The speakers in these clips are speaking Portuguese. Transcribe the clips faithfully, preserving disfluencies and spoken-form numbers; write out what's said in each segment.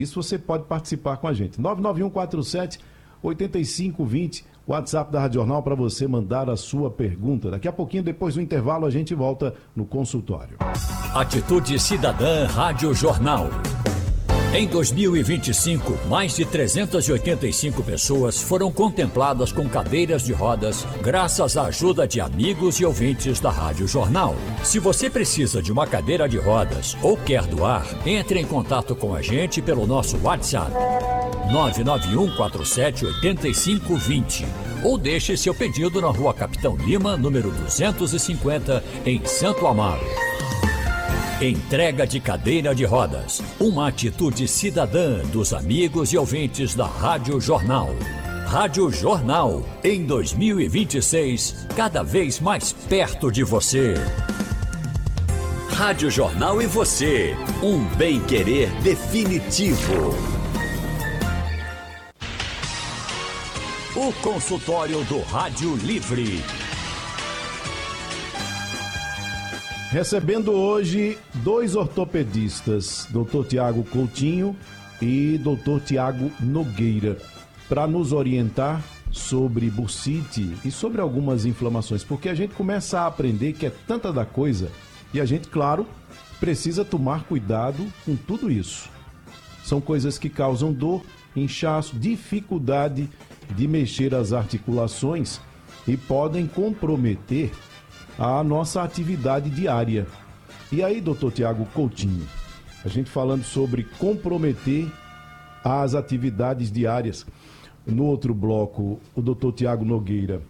Isso você pode participar com a gente. nove nove um quatro sete oito cinco dois zero, WhatsApp da Rádio Jornal para você mandar a sua pergunta. Daqui a pouquinho, depois do intervalo, a gente volta no consultório. Atitude Cidadã Rádio Jornal. Em dois mil e vinte e cinco, mais de trezentas e oitenta e cinco pessoas foram contempladas com cadeiras de rodas graças à ajuda de amigos e ouvintes da Rádio Jornal. Se você precisa de uma cadeira de rodas ou quer doar, entre em contato com a gente pelo nosso WhatsApp nove nove um quatro sete oito cinco dois zero ou deixe seu pedido na Rua Capitão Lima, número duzentos e cinquenta, em Santo Amaro. Entrega de cadeira de rodas, uma atitude cidadã dos amigos e ouvintes da Rádio Jornal. Rádio Jornal, em dois mil e vinte e seis, cada vez mais perto de você. Rádio Jornal e você, um bem-querer definitivo. O consultório do Rádio Livre. Recebendo hoje dois ortopedistas, doutor Tiago Coutinho e doutor Tiago Nogueira, para nos orientar sobre bursite e sobre algumas inflamações, porque a gente começa a aprender que é tanta da coisa e a gente, claro, precisa tomar cuidado com tudo isso. São coisas que causam dor, inchaço, dificuldade de mexer as articulações e podem comprometer a nossa atividade diária. E aí, doutor Tiago Coutinho, a gente falando sobre comprometer as atividades diárias. No outro bloco, o doutor Tiago Nogueira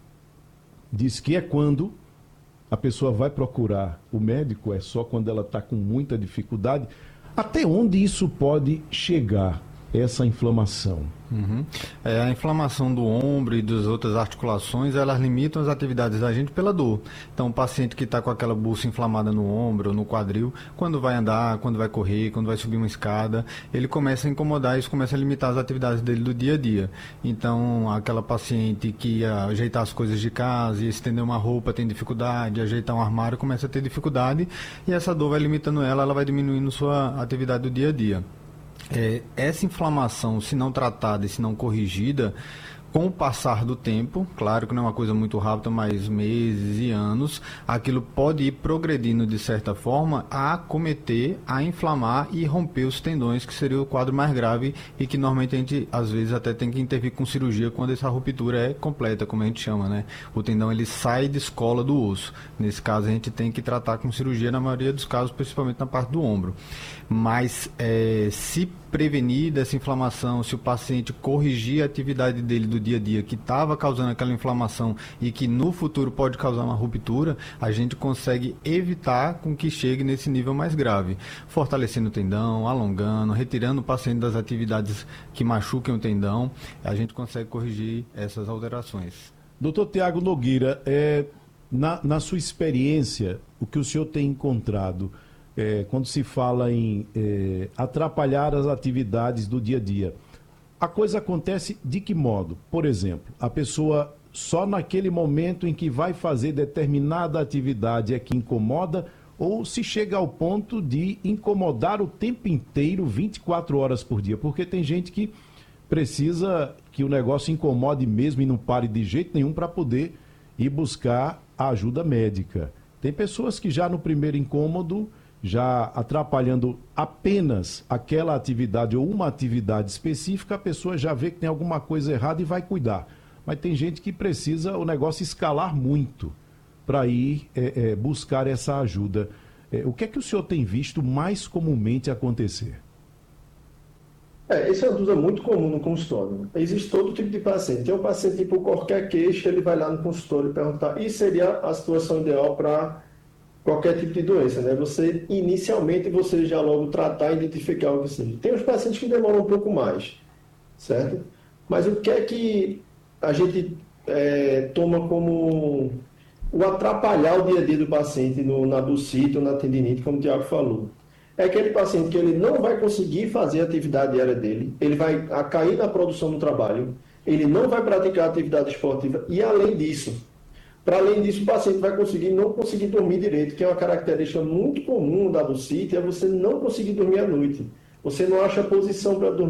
diz que é quando a pessoa vai procurar o médico, é só quando ela está com muita dificuldade. Até onde isso pode chegar, essa inflamação? Uhum. É, a inflamação do ombro e das outras articulações, elas limitam as atividades da gente pela dor. Então, o paciente que está com aquela bucha inflamada no ombro, no quadril, quando vai andar, quando vai correr, quando vai subir uma escada, ele começa a incomodar, isso começa a limitar as atividades dele do dia a dia. Então, aquela paciente que ia ajeitar as coisas de casa, ia estender uma roupa, tem dificuldade, ajeitar um armário, começa a ter dificuldade, e essa dor vai limitando ela, ela vai diminuindo sua atividade do dia a dia. É, essa inflamação, se não tratada e se não corrigida, com o passar do tempo, claro que não é uma coisa muito rápida, mas meses e anos, aquilo pode ir progredindo de certa forma a acometer, a inflamar e romper os tendões, que seria o quadro mais grave e que normalmente a gente às vezes até tem que intervir com cirurgia quando essa ruptura é completa, como a gente chama, né? O tendão ele sai de escola do osso. Nesse caso a gente tem que tratar com cirurgia na maioria dos casos, principalmente na parte do ombro. Mas é, se prevenir dessa inflamação, se o paciente corrigir a atividade dele do dia a dia que estava causando aquela inflamação e que no futuro pode causar uma ruptura, a gente consegue evitar com que chegue nesse nível mais grave, fortalecendo o tendão, alongando, retirando o paciente das atividades que machuquem o tendão, a gente consegue corrigir essas alterações. doutor Tiago Nogueira, é, na, na sua experiência, o que o senhor tem encontrado É, quando se fala em é, atrapalhar as atividades do dia a dia, a coisa acontece de que modo? Por exemplo, a pessoa só naquele momento em que vai fazer determinada atividade é que incomoda, ou se chega ao ponto de incomodar o tempo inteiro, vinte e quatro horas por dia? Porque tem gente que precisa que o negócio incomode mesmo e não pare de jeito nenhum para poder ir buscar a ajuda médica. Tem pessoas que já no primeiro incômodo, já atrapalhando apenas aquela atividade ou uma atividade específica, a pessoa já vê que tem alguma coisa errada e vai cuidar. Mas tem gente que precisa o negócio escalar muito para ir é, é, buscar essa ajuda. É, o que é que o senhor tem visto mais comumente acontecer? É, esse é uma dúvida muito comum no consultório. Existe todo tipo de paciente. Tem um paciente que, por qualquer queixa, ele vai lá no consultório e perguntar, e seria a situação ideal para qualquer tipo de doença, né? Você, inicialmente, você já logo tratar e identificar o que seja. Tem os pacientes que demoram um pouco mais, certo? Mas o que é que a gente é, toma como o atrapalhar o dia a dia do paciente no, na bursite ou na tendinite, como o Tiago falou? É aquele paciente que ele não vai conseguir fazer a atividade diária dele, ele vai a cair na produção do trabalho, ele não vai praticar atividade esportiva e, além disso, Para além disso, o paciente vai conseguir não conseguir dormir direito, que é uma característica muito comum da bursite, é você não conseguir dormir à noite. você não acha posição para dormir.